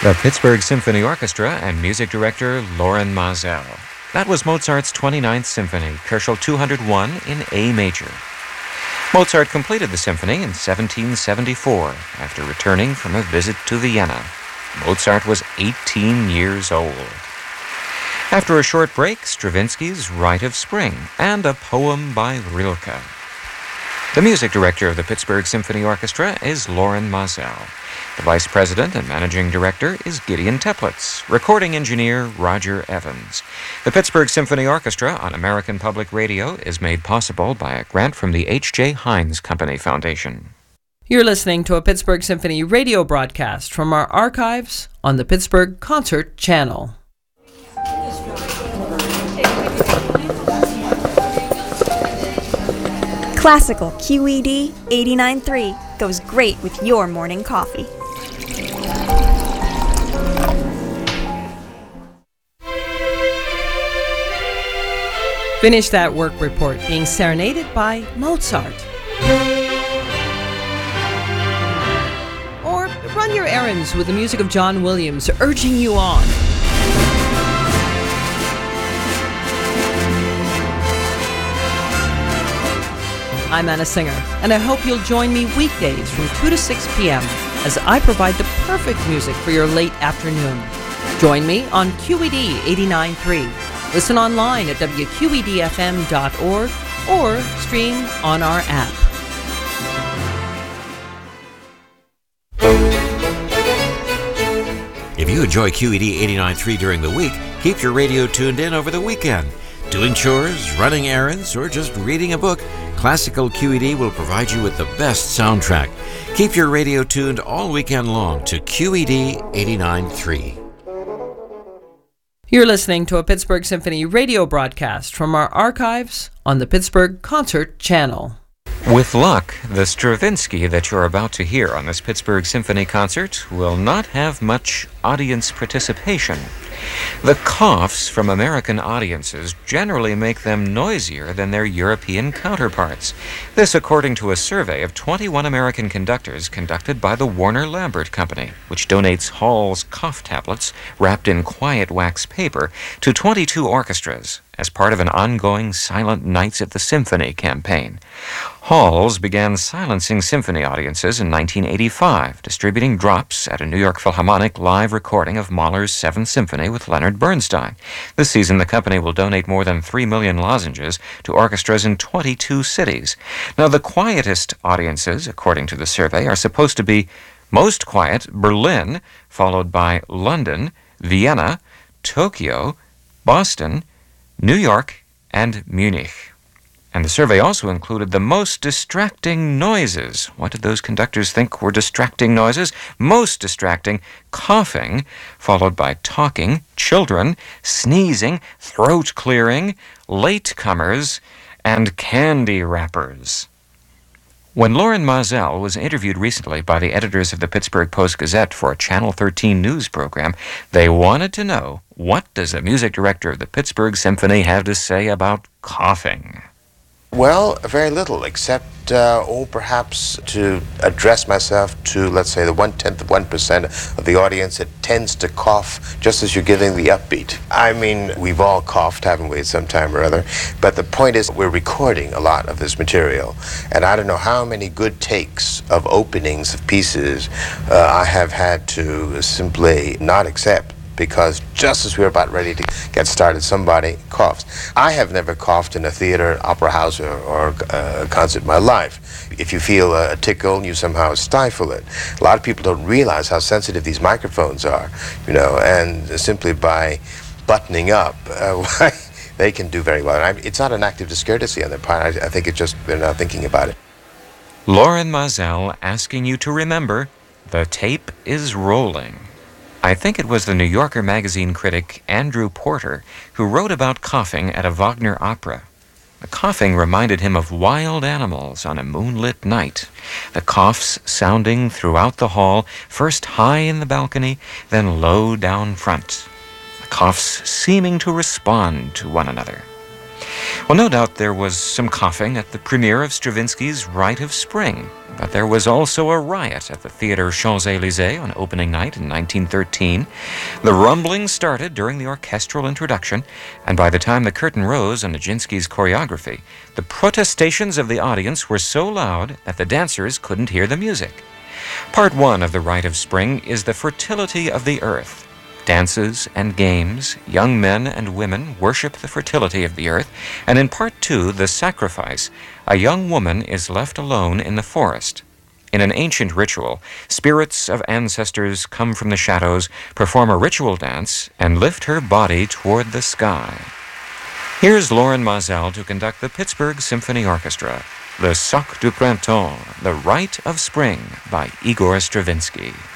The Pittsburgh Symphony Orchestra and music director Lorin Maazel. That was Mozart's 29th Symphony, Kochel 201 in A major. Mozart completed the symphony in 1774 after returning from a visit to Vienna. Mozart was 18 years old. After a short break, Stravinsky's Rite of Spring and a poem by Rilke. The music director of the Pittsburgh Symphony Orchestra is Lorin Maazel. The vice president and managing director is Gideon Teplitz. Recording engineer Roger Evans. The Pittsburgh Symphony Orchestra on American Public Radio is made possible by a grant from the H.J. Heinz Company Foundation. You're listening to a Pittsburgh Symphony radio broadcast from our archives on the Pittsburgh Concert Channel. Classical QED 89.3 goes great with your morning coffee. Finish that work report being serenaded by Mozart. Or run your errands with the music of John Williams urging you on. I'm Anna Singer, and I hope you'll join me weekdays from 2 to 6 p.m. as I provide the perfect music for your late afternoon. Join me on QED 89.3. Listen online at wqedfm.org or stream on our app. If you enjoy QED 89.3 during the week, keep your radio tuned in over the weekend. Doing chores, running errands, or just reading a book, Classical QED will provide you with the best soundtrack. Keep your radio tuned all weekend long to QED 89.3. You're listening to a Pittsburgh Symphony radio broadcast from our archives on the Pittsburgh Concert Channel. With luck, the Stravinsky that you're about to hear on this Pittsburgh Symphony concert will not have much audience participation. The coughs from American audiences generally make them noisier than their European counterparts. This according to a survey of 21 American conductors conducted by the Warner Lambert Company, which donates Hall's cough tablets wrapped in quiet wax paper to 22 orchestras as part of an ongoing Silent Nights at the Symphony campaign. Hall's began silencing symphony audiences in 1985, distributing drops at a New York Philharmonic live recording of Mahler's Seventh Symphony with Leonard Bernstein. This season, the company will donate more than 3 million lozenges to orchestras in 22 cities. Now, the quietest audiences, according to the survey, are supposed to be most quiet Berlin, followed by London, Vienna, Tokyo, Boston, New York, and Munich. And the survey also included the most distracting noises. What did those conductors think were distracting noises? Most distracting, coughing, followed by talking, children, sneezing, throat clearing, latecomers, and candy wrappers. When Lorin Maazel was interviewed recently by the editors of the Pittsburgh Post-Gazette for a Channel 13 news program, they wanted to know, what does the music director of the Pittsburgh Symphony have to say about coughing? Well, very little, except, perhaps to address myself to, let's say, the 0.1% of the audience that tends to cough just as you're giving the upbeat. I mean, we've all coughed, haven't we, at some time or other? But the point is, we're recording a lot of this material, and I don't know how many good takes of openings of pieces I have had to simply not accept, because just as we're about ready to get started, somebody coughs. I have never coughed in a theater, opera house, or a concert in my life. If you feel a tickle, you somehow stifle it. A lot of people don't realize how sensitive these microphones are, and simply by buttoning up, they can do very well. And it's not an act of discourtesy on their part. I think it's just they're not thinking about it. Lorin Maazel asking you to remember, the tape is rolling. I think it was the New Yorker magazine critic Andrew Porter who wrote about coughing at a Wagner opera. The coughing reminded him of wild animals on a moonlit night, the coughs sounding throughout the hall, first high in the balcony, then low down front, the coughs seeming to respond to one another. Well, no doubt there was some coughing at the premiere of Stravinsky's Rite of Spring, but there was also a riot at the Theatre Champs-Élysées on opening night in 1913. The rumbling started during the orchestral introduction, and by the time the curtain rose on Nijinsky's choreography, the protestations of the audience were so loud that the dancers couldn't hear the music. Part 1 of the Rite of Spring is the fertility of the earth. Dances and games, young men and women worship the fertility of the earth, and in Part 2, the sacrifice, a young woman is left alone in the forest. In an ancient ritual, spirits of ancestors come from the shadows, perform a ritual dance, and lift her body toward the sky. Here's Loren Maazel to conduct the Pittsburgh Symphony Orchestra, Le Soc du Printemps, The Rite of Spring by Igor Stravinsky.